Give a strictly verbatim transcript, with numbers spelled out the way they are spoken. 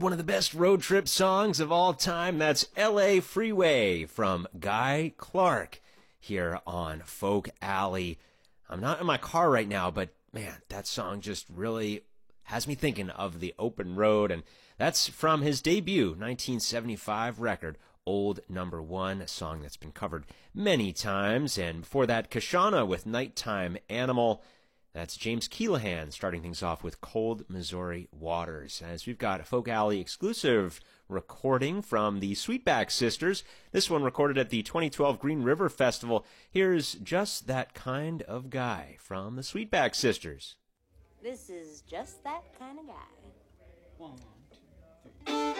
one of the best road trip songs of all time. That's L A Freeway from Guy Clark here on Folk Alley. I'm not in my car right now, but man, that song just really has me thinking of the open road. And that's from his debut nineteen seventy-five record, Old Number One, a song that's been covered many times. And before that, Kashana with Nighttime Animal. That's James Keelahan starting things off with Cold Missouri Waters. As we've got a Folk Alley exclusive recording from the Sweetback Sisters. This one recorded at the twenty twelve Green River Festival. Here's Just That Kind of Guy from the Sweetback Sisters. This is Just That Kind of Guy. One, two, three.